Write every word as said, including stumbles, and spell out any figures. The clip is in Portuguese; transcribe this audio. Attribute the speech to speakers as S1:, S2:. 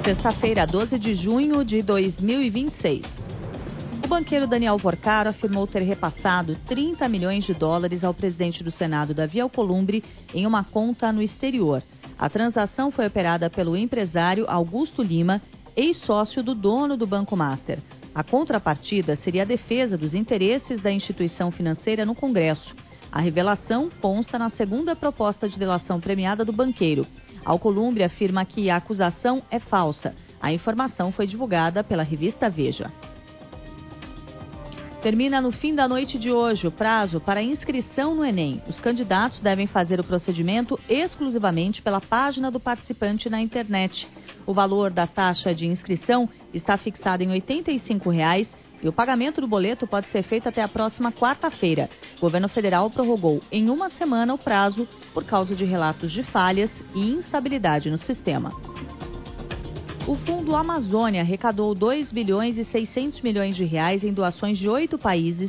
S1: Sexta-feira, doze de junho de dois mil e vinte e seis. O banqueiro Daniel Porcaro afirmou ter repassado trinta milhões de dólares ao presidente do Senado, Davi Alcolumbre, em uma conta no exterior. A transação foi operada pelo empresário Augusto Lima, ex-sócio do dono do Banco Master. A contrapartida seria a defesa dos interesses da instituição financeira no Congresso. A revelação consta na segunda proposta de delação premiada do banqueiro. Alcolumbre afirma que a acusação é falsa. A informação foi divulgada pela revista Veja. Termina no fim da noite de hoje o prazo para inscrição no Enem. Os candidatos devem fazer o procedimento exclusivamente pela página do participante na internet. O valor da taxa de inscrição está fixado em oitenta e cinco reais e o pagamento do boleto pode ser feito até a próxima quarta-feira. O governo federal prorrogou em uma semana o prazo por causa de relatos de falhas e instabilidade no sistema. O Fundo Amazônia arrecadou dois bilhões e seiscentos milhões de reais em doações de oito países